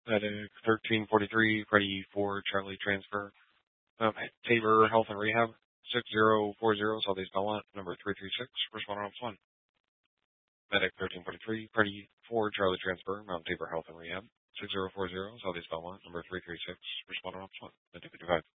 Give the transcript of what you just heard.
Medic 1343, ready for Charlie transfer. Tabor Health and Rehab 6040, Southeast Belmont, number 336, respond on 1. Medic 1343, ready for Charlie transfer, Mount Tabor Health and Rehab 6040, Southeast Belmont, number 336, respond on 1. Medic 55.